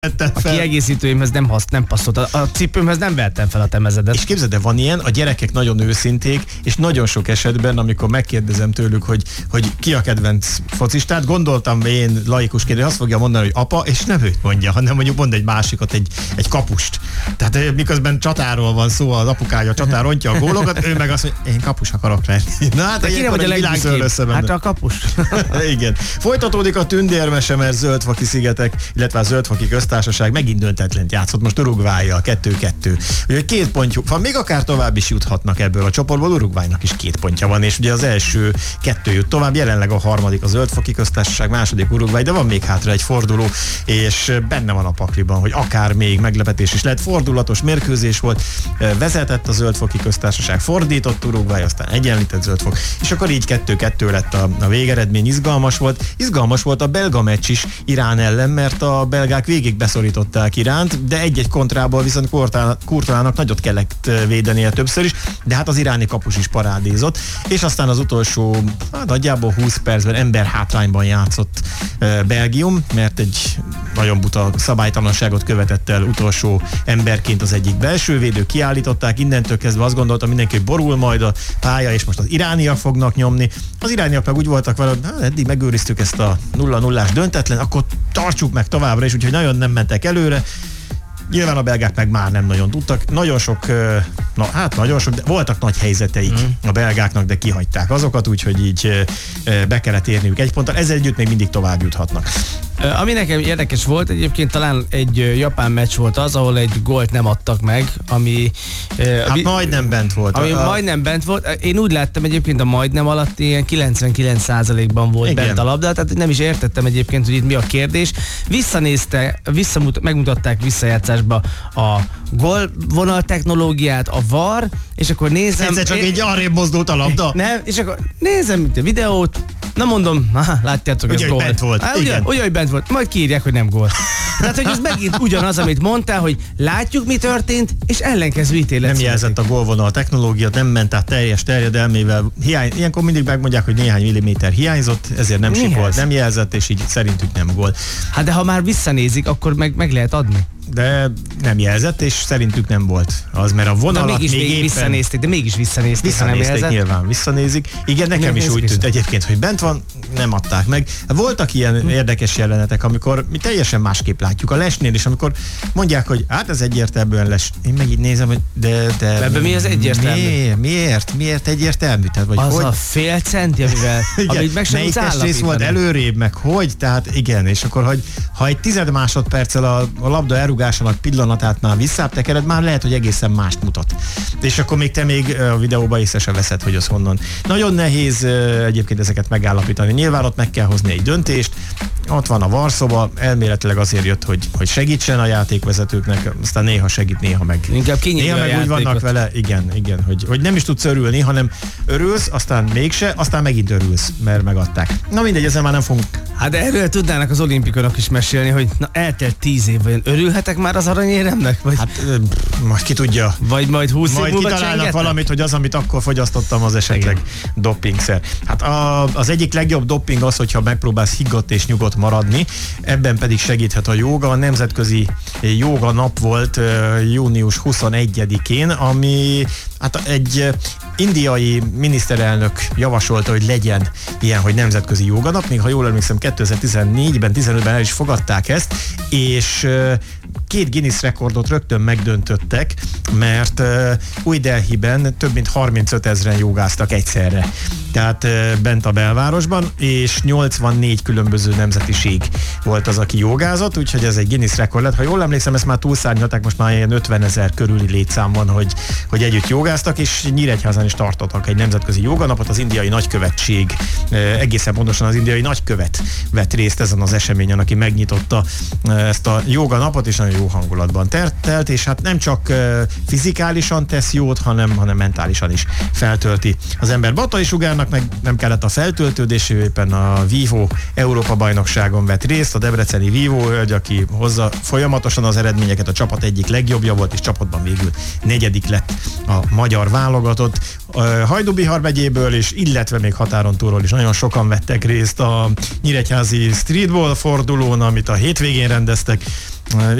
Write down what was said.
A kiegészítőimhez nem passzolt. A cipőmhez nem vettem fel a temezedet. És képzeld, de van ilyen, a gyerekek nagyon őszinték, és nagyon sok esetben, amikor megkérdezem tőlük, hogy ki a kedvenc focistát, gondoltam én laikusként, azt fogja mondani, hogy apa, és nem őt mondja, hanem mondjuk mond egy másikat, egy kapust. Tehát miközben csatáról van szó, az apukája csatárontja a gólokat, ő meg azt mondja, én kapus akarok lenni. Na hát kire vagy a legbüszkébb? Hát a kapus. Igen. Folytatódik a tündérmese, mert Zöldfoki szigetek, illetve a Zöldfoki köztársaság megint döntetlent játszott most Uruguayyal 2-2. Ugye 2 pontjuk van, még akár tovább is juthatnak ebből a csoportból, Uruguaynak is 2 pontja van, és ugye az első 2 jut tovább, jelenleg a harmadik a Zöldfoki köztársaság, második Uruguay, de van még hátra egy forduló, és benne van a pakliban, hogy akár még meglepetés is lehet. Fordulatos mérkőzés volt, vezetett a Zöldfoki köztársaság, fordított Uruguay, aztán egyenlített Zöldfok, és akkor így 2-2 lett a végeredmény. Izgalmas volt a belga meccs is Irán ellen, mert a belgák végig beszorították Iránt, de egy-egy kontrából viszont Courtoisnak nagyot kellett védenie többször is, de hát az iráni kapus is parádézott, és aztán az utolsó nagyjából 20 percben emberhátrányban játszott Belgium, mert egy nagyon buta szabálytalanságot követett el utolsó emberként az egyik belső védő, kiállították, innentől kezdve azt gondolta mindenki, hogy borul majd a pálya, és most az irániak fognak nyomni. Az irániak meg úgy voltak vele, hogy eddig megőriztük ezt a 0-0-ás döntetlen, akkor tartsuk meg továbbra is, úgyhogy nagyon nem mentek előre. Nyilván a belgák meg már nem nagyon tudtak. Nagyon sok, de voltak nagy helyzeteik a belgáknak, de kihagyták azokat, úgyhogy így be kellett érniük egy ponttal. Ezzel együtt még mindig tovább juthatnak. Ami nekem érdekes volt, egyébként talán egy japán meccs volt az, ahol egy gólt nem adtak meg, ami majdnem bent volt. Majdnem bent volt. Én úgy láttam egyébként a majdnem alatt ilyen 99%-ban volt bent a labda, tehát nem is értettem egyébként, hogy itt mi a kérdés. Megmutatták visszajátszásba a gólvonal technológiát, a VAR, és akkor nézem... Egyszer csak így arrébb mozdult a labda. Nem, és akkor nézem a videót, na mondom, látjátok, ez gól. Bent volt. Ugye, hogy bent volt, majd kiírják, hogy nem gól. Tehát, hogy ez megint ugyanaz, amit mondtál, hogy látjuk, mi történt, és ellenkező ítélet. Nem jelzett a gólvonal technológia, nem ment át teljes terjedelmével. Ilyenkor mindig megmondják, hogy néhány milliméter hiányzott, ezért nem sikolt, nem jelzett, és így szerintük nem gól. Hát de ha már visszanézik, akkor meg lehet adni. De nem jelzett, és szerintük nem volt az, mert a vonalat még éppen... Visszanézték, Visszanézték, nyilván visszanézik. Igen, nekem is úgy tűnt egyébként, hogy bent van, nem adták meg. Voltak ilyen érdekes jelenetek, amikor mi teljesen másképp látjuk a lesnél, és amikor mondják, hogy hát ez egyértelműen les. Én meg így nézem, hogy de ebben mi az egyértelmű? Miért egyértelmű? Tehát, vagy az hogy? A fél centi, amit meg sem tudsz állapítani. Volt előrébb, meg hogy? Tehát igen, és akkor, ha egy 10 másodperccel a labda elrugásának pillanatát már visszább tekered, már lehet, hogy egészen mást mutat. És akkor még te a videóban észre se veszed, hogy az honnan. Nagyon nehéz egyébként ezeket megállapítani. Nyilván ott meg kell hozni egy döntést, ott van a VAR szoba, elméletileg azért jött, hogy segítsen a játékvezetőknek, aztán néha segít, néha meg. Néha meg úgy vannak vele, igen, hogy nem is tudsz örülni, hanem örülsz, aztán mégse, aztán megint örülsz, mert megadták. Na mindegy, ezzel már nem fogunk. Hát de erről tudnának az olimpikonok is mesélni, hogy na eltelt 10 év, vajon örülhetek már az aranyéremnek? Vagy... Hát majd ki tudja. Vagy majd 20 év múlva kitalálnak csengetnek? Valamit, hogy az, amit akkor fogyasztottam, az esetleg dopingszer. Hát az egyik legjobb doping az, hogyha megpróbálsz higgadt és nyugodt maradni, ebben pedig segíthet a jóga. A nemzetközi jóga nap volt június 21-én, ami hát egy indiai miniszterelnök javasolta, hogy legyen ilyen, hogy nemzetközi jóganap, még ha jól emlékszem 2014-ben, 15-ben el is fogadták ezt, és 2 Guinness rekordot rögtön megdöntöttek, mert Új Delhiben több mint 35 000 jogáztak egyszerre. Tehát bent a belvárosban, és 84 különböző nemzetiség volt az, aki jogázott, úgyhogy ez egy Guinness rekord lett. Ha jól emlékszem, ezt már túlszárnyalták, most már ilyen 50 000 körüli létszám van, hogy együtt jogáztak, és Nyíregyházán is tartottak egy nemzetközi joganapot. Az indiai nagykövetség, egészen pontosan az indiai nagykövet vett részt ezen az eseményen, aki megnyitotta ezt a joganapot, és nagyon jó hangulatban telt, és hát nem csak fizikálisan tesz jót, hanem mentálisan is feltölti az ember. Batai Sugárnak meg nem kellett a feltöltődés, ő éppen a Vívó Európa-bajnokságon vett részt, a debreceni Vívó hölgy, aki hozza folyamatosan az eredményeket, a csapat egyik legjobbja volt, és csapatban végül 4. lett a magyar válogatott. Hajdú-Bihar megyéből is, illetve még határon túlról is nagyon sokan vettek részt a nyíregyházi streetball fordulón, amit a hétvégén rendeztek,